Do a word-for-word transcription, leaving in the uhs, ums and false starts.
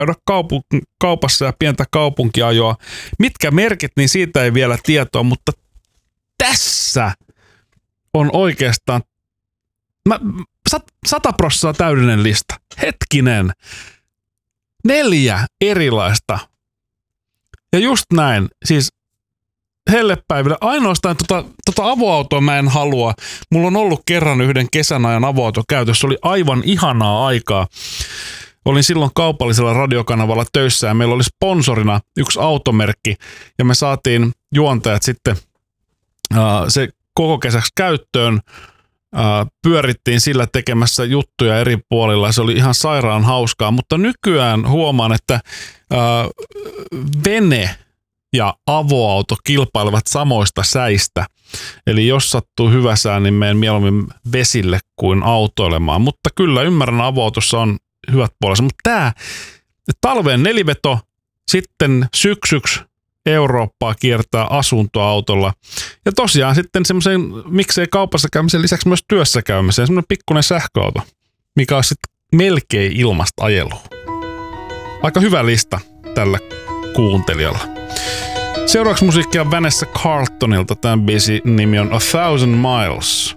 käydä kaupu- kaupassa ja pientä kaupunkiajoa. Mitkä merkit, niin siitä ei vielä tietoa, mutta tässä on oikeastaan mä, sat, sata prosenttia täydellinen lista. Hetkinen. Neljä erilaista. Ja just näin, siis hellepäivillä ainoastaan tota, tota avoautoa mä en halua. Mulla on ollut kerran yhden kesän ajan avoauto käytössä. Se oli aivan ihanaa aikaa. Olin silloin kaupallisella radiokanavalla töissä ja meillä oli sponsorina yksi automerkki ja me saatiin juontajat sitten uh, se koko kesäksi käyttöön. Uh, pyörittiin sillä tekemässä juttuja eri puolilla. Se oli ihan sairaan hauskaa, mutta nykyään huomaan, että uh, vene ja avoauto kilpailevat samoista säistä. Eli jos sattuu hyvä sää, niin menen mieluummin vesille kuin autoilemaan. Mutta kyllä ymmärrän, avoautossa on hyvät puolensa. Mutta tämä talveen neliveto, sitten syksyksi Eurooppaa kiertää asuntoautolla. Ja tosiaan sitten semmoisen, miksei kaupassa käymisen lisäksi myös työssä käymiseen, semmoinen pikkuinen sähköauto, mikä on sitten melkein ilmasta ajelua. Aika hyvä lista tällä kuuntelijalla. Seuraavaksi musiikkia Vanessa Carltonilta. Tämän biisin nimi on A Thousand Miles.